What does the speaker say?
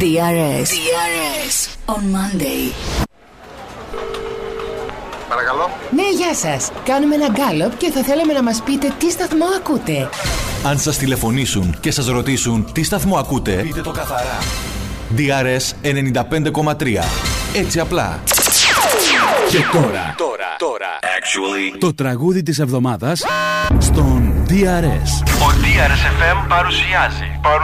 DRS on Monday. Παρακαλώ. Ναι, γεια σας. Κάνουμε ένα γκάλωπ και θα θέλαμε να μας πείτε τι σταθμό ακούτε. Αν σας τηλεφωνήσουν και σας ρωτήσουν τι σταθμό ακούτε, πείτε το καθαρά. DRS 95,3. Έτσι απλά. Και τώρα. Actually. Το τραγούδι της εβδομάδας στον DRS. Ο DRS FM παρουσιάζει